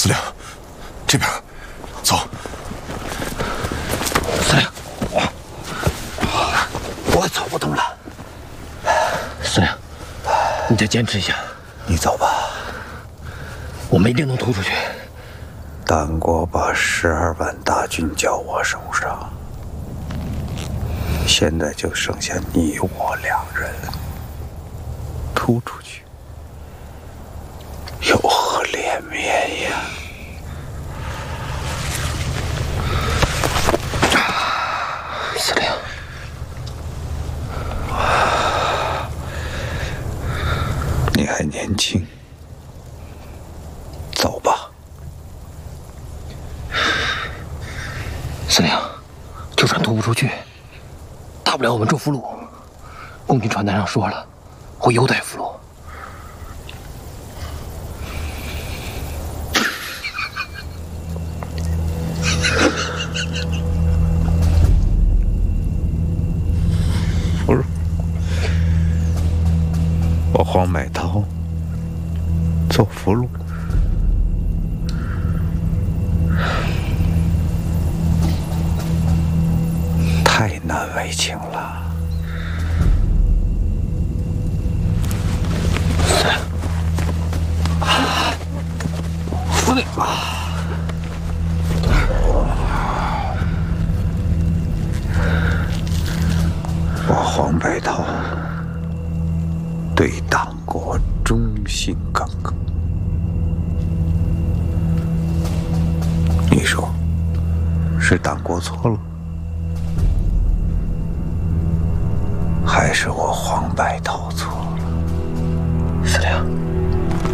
司令，这边，走。 司令，我走不动了。司令，你再坚持一下。 你走吧， 我们一定能突出去。 党国把12万大军交我手上，现在就剩下你我2人，突出去有何脸面呀？ 司令， 你还年轻，走吧。 司令，就算突不出去，大不了我们做俘虏。共军传单上说了，会优待俘虏。 俘虏，我黄百韬做俘虏。太难为情了。 司令， 我黄百韬对党国忠心耿耿。你说，是党国错了？还是我黄百韬错了？ 司令。